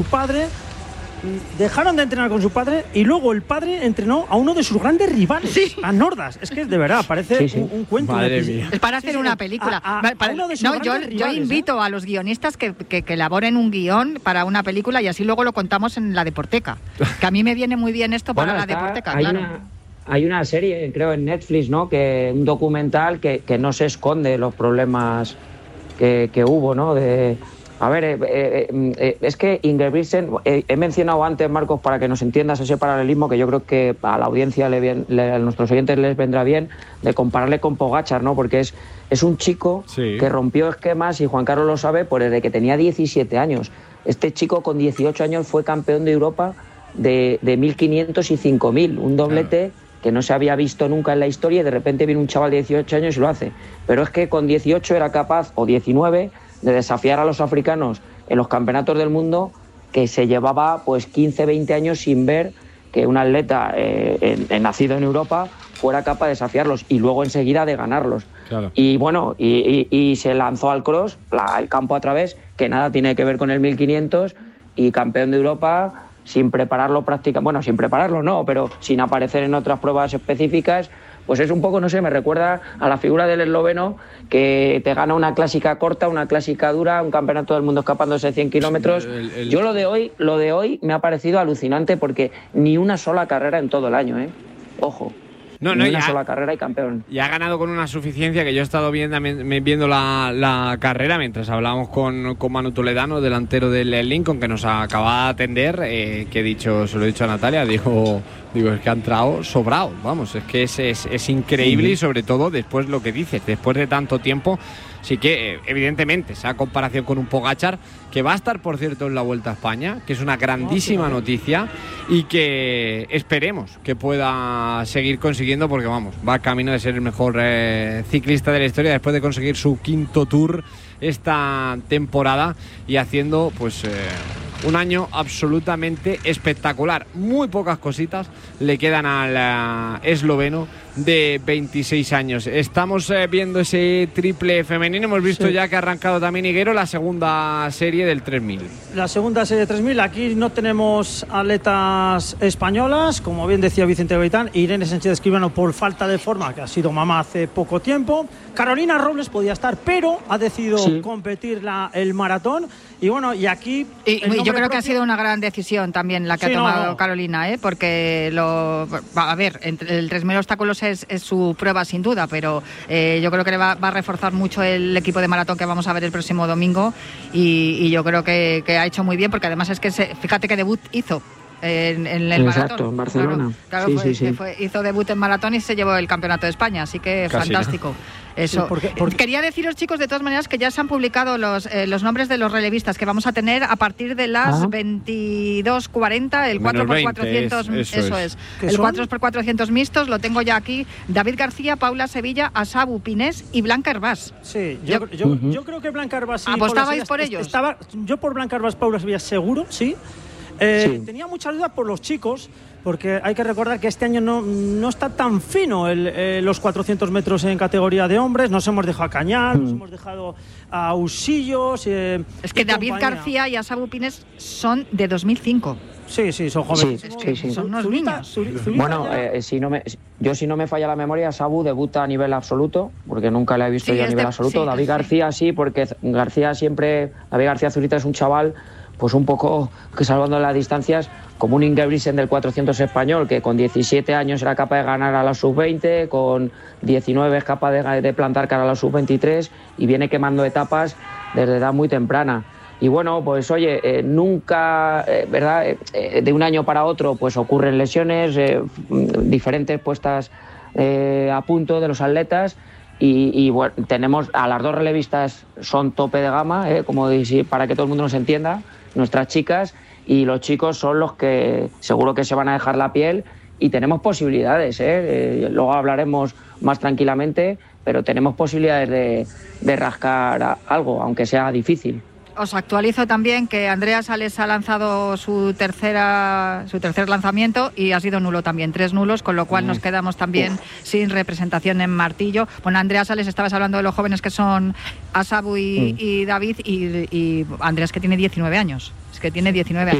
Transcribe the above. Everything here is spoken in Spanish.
padre, dejaron de entrenar con su padre y luego el padre entrenó a uno de sus grandes rivales, a Nordas. Es que de verdad parece un cuento. Madre mía. Es para hacer una película. Yo invito a los guionistas que elaboren un guión para una película y así luego lo contamos en la Deporteca. Que a mí me viene muy bien esto para la Deporteca. Hay una serie, creo, en Netflix, ¿no? Un documental que no se esconde los problemas que hubo, ¿no? A ver, es que Ingebrigtsen, he mencionado antes, Marcos, para que nos entiendas ese paralelismo que yo creo que a la audiencia, a nuestros oyentes les vendrá bien, de compararle con Pogačar, ¿no? Porque es un chico que rompió esquemas, y Juan Carlos lo sabe, pues desde que tenía 17 años. Este chico con 18 años fue campeón de Europa de 1500 y 5000, un doblete que no se había visto nunca en la historia, y de repente viene un chaval de 18 años y lo hace. Pero es que con 18 era capaz, o 19, de desafiar a los africanos en los campeonatos del mundo, que se llevaba pues 15, 20 años sin ver que un atleta nacido en Europa fuera capaz de desafiarlos y luego enseguida de ganarlos. Claro. Y bueno, y se lanzó al cross, el campo a través, que nada tiene que ver con el 1500, y campeón de Europa sin prepararlo prácticamente, bueno, sin prepararlo no, pero sin aparecer en otras pruebas específicas. Pues es un poco, no sé, me recuerda a la figura del esloveno que te gana una clásica corta, una clásica dura, un campeonato del mundo escapándose 100 kilómetros. Yo lo de hoy me ha parecido alucinante, porque ni una sola carrera en todo el año, ojo. Ni una sola carrera y campeón. Y ha ganado con una suficiencia que yo he estado viendo la carrera mientras hablábamos con Manu Toledano, delantero del Lincoln, que nos acaba de atender, se lo he dicho a Natalia, digo, es que ha entrado sobrado, vamos, es que es increíble. Y sobre todo después lo que dices, después de tanto tiempo, sí que evidentemente esa comparación con un Pogačar, que va a estar, por cierto, en la Vuelta a España, que es una grandísima noticia, y que esperemos que pueda seguir consiguiendo, porque vamos, va camino de ser el mejor ciclista de la historia después de conseguir su 5º Tour esta temporada, y haciendo pues un año absolutamente espectacular. Muy pocas cositas le quedan al esloveno de 26 años. Estamos viendo ese triple femenino. Hemos visto ya que ha arrancado también Higuero la segunda serie del 3000. La segunda serie de 3000. Aquí no tenemos atletas españolas, como bien decía Vicente Gaitán. Irene Sánchez Escribano, por falta de forma, que ha sido mamá hace poco tiempo. Carolina Robles podía estar, pero ha decidido competir el maratón. Y bueno, y aquí... yo creo que ha sido una gran decisión también la que ha tomado Carolina, porque a ver, el 3000 obstáculos es su prueba sin duda, pero yo creo que le va a reforzar mucho el equipo de maratón que vamos a ver el próximo domingo, y yo creo que ha hecho muy bien, porque además es que fíjate que debut hizo en el maratón. En Barcelona. Claro, hizo debut en maratón y se llevó el campeonato de España, así que casi, fantástico. ¿No? Eso. Sí, quería deciros, chicos, de todas maneras, que ya se han publicado los nombres de los relevistas que vamos a tener a partir de las 22:40, el 4x400, eso es. El 4x400 mixtos lo tengo ya aquí. David García, Paula Sevilla, Asabu Pinés y Blanca Hervás. Sí, yo creo que Blanca Hervás... ¿Apostabais por ellos? Yo por Blanca Hervás, Paula Sevilla, seguro, sí. Tenía mucha duda por los chicos, porque hay que recordar que este año no está tan fino los 400 metros en categoría de hombres. Nos hemos dejado a Cañar, nos hemos dejado a Usillos. Es que David García y Asabu Pinés son de 2005. Sí, son jóvenes. Sí. Son unos niños. Bueno, si no me falla la memoria, Sabu debuta a nivel absoluto, porque nunca le he visto yo a nivel absoluto. David García sí, porque David García Zurita es un chaval, pues un poco que, salvando las distancias, como un Ingebrigtsen del 400 español, que con 17 años era capaz de ganar a la sub-20, con 19 es capaz de plantar cara a la sub-23, y viene quemando etapas desde edad muy temprana. Y bueno, pues oye, nunca, ¿verdad? De un año para otro pues ocurren lesiones, diferentes puestas a punto de los atletas, y bueno, tenemos a las dos relevistas, son tope de gama, como para que todo el mundo nos entienda, nuestras chicas, y los chicos son los que seguro que se van a dejar la piel, y tenemos posibilidades, luego hablaremos más tranquilamente, pero tenemos posibilidades de rascar algo, aunque sea difícil. Os actualizo también que Andrea Sales ha lanzado su tercer lanzamiento y ha sido nulo también, 3 nulos, con lo cual nos quedamos también sin representación en martillo. Bueno, Andrea Sales, estabas hablando de los jóvenes que son Asabu y David, y Andrea es que tiene 19 años. Es que tiene 19 años.